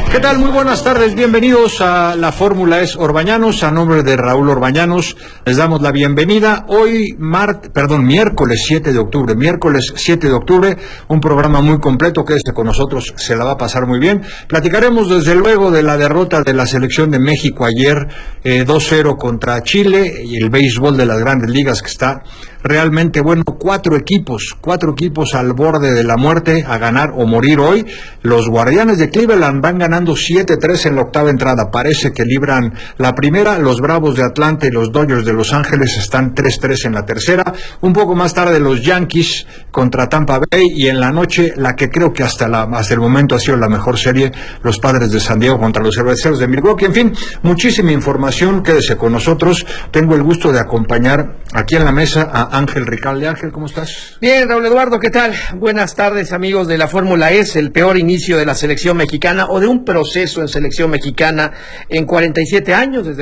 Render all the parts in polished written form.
¿Qué tal? Muy buenas tardes, bienvenidos a la Fórmula Es Orbañanos. A nombre de Raúl Orbañanos les damos la bienvenida. Hoy miércoles 7 de octubre, un programa muy completo. Quédese con nosotros, se la va a pasar muy bien. Platicaremos desde luego de la derrota de la selección de México ayer, 2-0 contra Chile, y el béisbol de las Grandes Ligas, que está realmente bueno. Cuatro equipos al borde de la muerte, a ganar o morir hoy. Los Guardianes de Cleveland van ganando 7-3 en la octava entrada, parece que libran la primera. Los Bravos de Atlanta y los Dodgers de Los Ángeles están 3-3 en la tercera. Un poco más tarde los Yankees contra Tampa Bay, y en la noche la que creo que hasta el momento ha sido la mejor serie, los Padres de San Diego contra los Cerveceros de Milwaukee. En fin, muchísima información, quédese con nosotros. Tengo el gusto de acompañar aquí en la mesa a Ángel Ricalde. Ángel, ¿cómo estás? Bien, Raúl Eduardo, ¿qué tal? Buenas tardes, amigos de la Fórmula Es. El peor inicio de la selección mexicana, o de un proceso en selección mexicana en 47 años, desde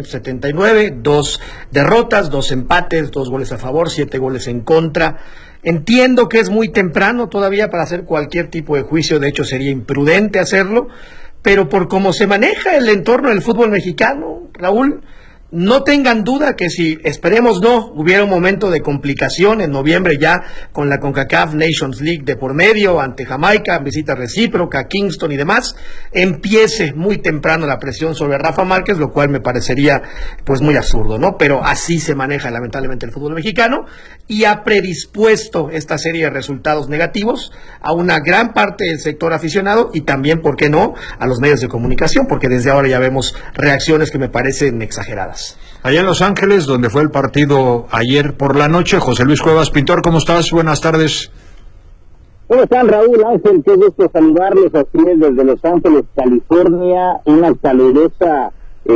1979, 2 derrotas, 2 empates, 2 goles a favor, 7 goles en contra. Entiendo que es muy temprano todavía para hacer cualquier tipo de juicio, de hecho sería imprudente hacerlo, pero por cómo se maneja el entorno del fútbol mexicano, Raúl, no tengan duda que si, esperemos no, hubiera un momento de complicación en noviembre ya con la CONCACAF Nations League de por medio, ante Jamaica, visita recíproca, Kingston y demás, empiece muy temprano la presión sobre Rafa Márquez, lo cual me parecería pues muy absurdo, ¿no? Pero así se maneja lamentablemente el fútbol mexicano, y ha predispuesto esta serie de resultados negativos a una gran parte del sector aficionado y también, ¿por qué no?, a los medios de comunicación, porque desde ahora ya vemos reacciones que me parecen exageradas. Allá en Los Ángeles, donde fue el partido ayer por la noche, José Luis Cuevas. Pintor, ¿cómo estás? Buenas tardes. ¿Cómo están, Raúl? Ángel, qué gusto saludarlos así desde Los Ángeles, California. Una calurosa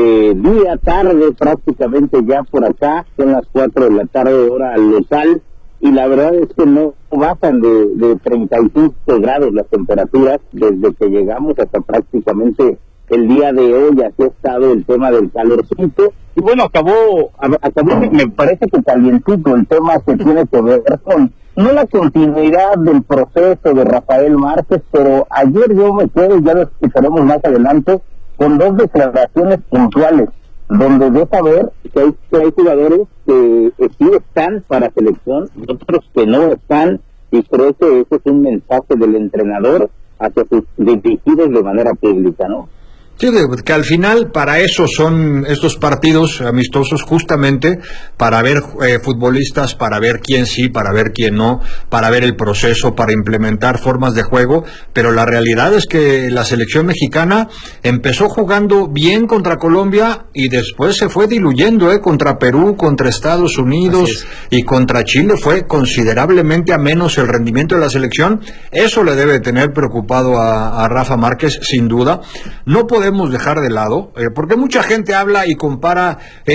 día, tarde prácticamente ya por acá. Son las 4 de la tarde, hora local. Y la verdad es que no bajan de 35 grados las temperaturas desde que llegamos hasta prácticamente el día de hoy. Así ha estado el tema del calorcito. Y bueno, acabó me parece que calientito el tema que tiene que ver con no la continuidad del proceso de Rafael Márquez, pero ayer yo me quedo, ya lo explicaremos más adelante, con 2 declaraciones puntuales, donde deja ver que hay jugadores que sí están para selección, otros que no están, y creo que ese es un mensaje del entrenador hacia sus dirigidos de manera pública, ¿no? Sí, que al final para eso son estos partidos amistosos, justamente para ver futbolistas, para ver quién sí, para ver quién no, para ver el proceso, para implementar formas de juego. Pero la realidad es que la selección mexicana empezó jugando bien contra Colombia y después se fue diluyendo, contra Perú, contra Estados Unidos y contra Chile. Fue considerablemente a menos el rendimiento de la selección. Eso le debe tener preocupado a Rafa Márquez, sin duda. No podemos dejar de lado, porque mucha gente habla y compara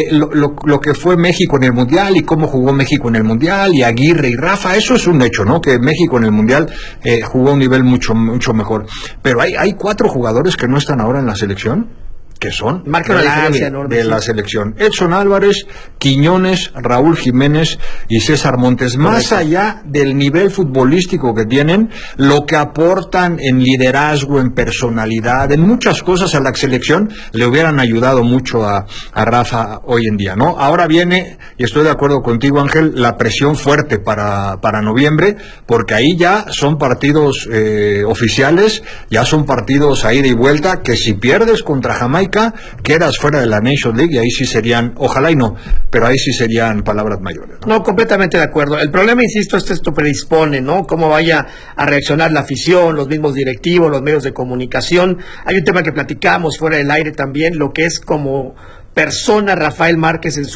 lo que fue México en el Mundial y cómo jugó México en el Mundial, y Aguirre y Rafa. Eso es un hecho, ¿no? Que México en el Mundial jugó a un nivel mucho mejor. Pero hay 4 jugadores que no están ahora en la selección, que son marcan la diferencia enorme de la selección: Edson Álvarez, Quiñones, Raúl Jiménez y César Montes. Más allá del nivel futbolístico que tienen, lo que aportan en liderazgo, en personalidad, en muchas cosas a la selección, le hubieran ayudado mucho a Rafa hoy en día, ¿no? Ahora viene, y estoy de acuerdo contigo, Ángel, la presión fuerte para noviembre, porque ahí ya son partidos oficiales, ya son partidos a ida y vuelta, que si pierdes contra Jamaica, quedas fuera de la Nations League, y ahí sí serían, ojalá y no, pero ahí sí serían palabras mayores, ¿no? No, completamente de acuerdo. El problema, insisto, esto predispone, ¿no? Cómo vaya a reaccionar la afición, los mismos directivos, los medios de comunicación. Hay un tema que platicamos fuera del aire también, lo que es como persona Rafael Márquez en su